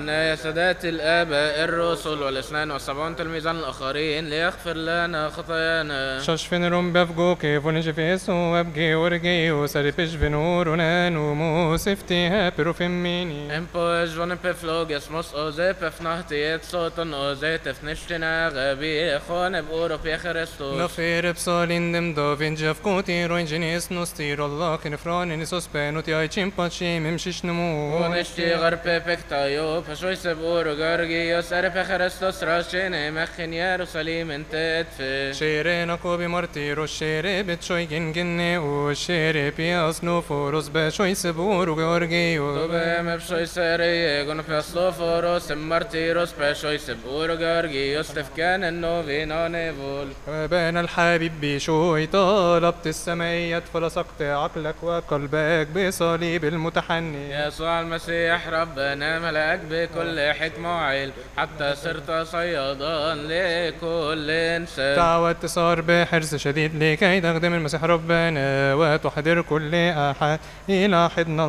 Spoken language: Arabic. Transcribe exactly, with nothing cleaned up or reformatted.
يا سادات الآباء الرسل والاثنان والسبعون تلميذا الآخرين ليغفر لنا خطايانا. Shashfinrum bevgoke vonijefesu abge orgeo saripish venurunanu musiftiha perufemmini. Impos von pefloges mos oze pefnahtiet soton oze tefnishtina gabi khone buro pi Christus. Nafir psalindem dovin javkoti roingenis nostir Allah kinfranin sospenut yai chimpachim imshishnumu. ونشتي غرب بكتايو فشوي سبور غارجيوس أرف خرستوس راشين مخن يروساليم انت ادفش. Shere nakobi martiro shere betshoy gingenne o shere pias no foros beshoy seburu gorgeo. Tobe mepshoy سري جون فيصلوفوروس مارتيروس بشوي سبور غارجيوس تفكان النوفينا نيفول. بين الحبيب بشوي طلبت السمية فلصقت عقلك وقلبك بصليب المتحني. يسوع المسيح ربنا ملأك بكل حكمة وعلم حتى صرت صيادان لكل إنسان. دعوة صار بحرص شديد لكي تخدم المسيح ربنا وتحضر كل أحد إلى حضن